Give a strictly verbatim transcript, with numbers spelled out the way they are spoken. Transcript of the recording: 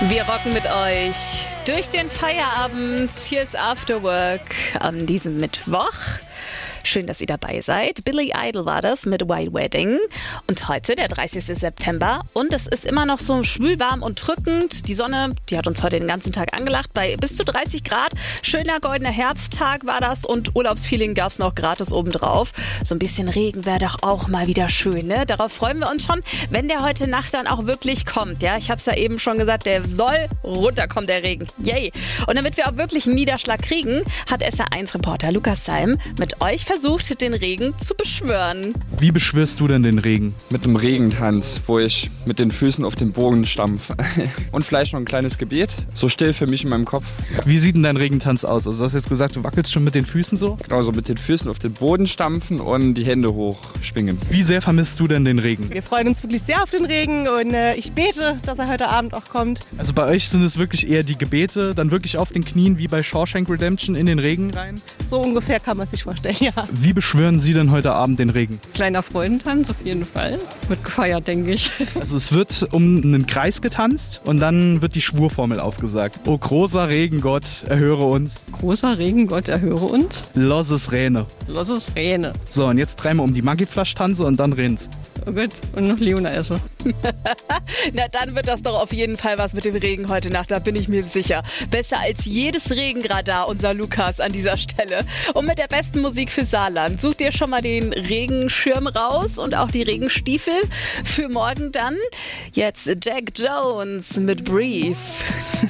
Wir rocken mit euch durch den Feierabend. Hier ist After Work an diesem Mittwoch. Schön, dass ihr dabei seid. Billy Idol war das mit White Wedding. Und heute, der dreißigsten September. Und es ist immer noch so schwül, warm und drückend. Die Sonne, die hat uns heute den ganzen Tag angelacht. Bei bis zu dreißig Grad. Schöner goldener Herbsttag war das. Und Urlaubsfeeling gab es noch gratis obendrauf. So ein bisschen Regen wäre doch auch mal wieder schön, ne? Darauf freuen wir uns schon, wenn der heute Nacht dann auch wirklich kommt. Ja, ich habe es ja eben schon gesagt, der soll runterkommen, der Regen. Yay! Und damit wir auch wirklich einen Niederschlag kriegen, hat S R eins Reporter Lukas Salm mit euch versucht, den Regen zu beschwören. Wie beschwörst du denn den Regen? Mit einem Regentanz, wo ich mit den Füßen auf den Boden stampfe. Und vielleicht noch ein kleines Gebet. So still für mich in meinem Kopf. Wie sieht denn dein Regentanz aus? Also du hast jetzt gesagt, du wackelst schon mit den Füßen so? Genau, so mit den Füßen auf den Boden stampfen und die Hände hochschwingen. Wie sehr vermisst du denn den Regen? Wir freuen uns wirklich sehr auf den Regen und äh, ich bete, dass er heute Abend auch kommt. Also bei euch sind es wirklich eher die Gebete, dann wirklich auf den Knien wie bei Shawshank Redemption in den Regen rein? So ungefähr kann man sich vorstellen, ja. Wie beschwören Sie denn heute Abend den Regen? Kleiner Freudentanz auf jeden Fall. Wird gefeiert, denke ich. Also es wird um einen Kreis getanzt und dann wird die Schwurformel aufgesagt. O großer Regengott, erhöre uns. Großer Regengott, erhöre uns. Losses Räne. Losses Räne. So, und jetzt dreimal um die Maggi-Flasche tanze und dann rennt's. Oh Gott, und noch Leona esse. Na, dann wird das doch auf jeden Fall was mit dem Regen heute Nacht, da bin ich mir sicher. Besser als jedes Regenradar, unser Lukas an dieser Stelle. Und mit der besten Musik für Saarland. Such dir schon mal den Regenschirm raus und auch die Regenstiefel für morgen dann. Jetzt Jack Jones mit Brief.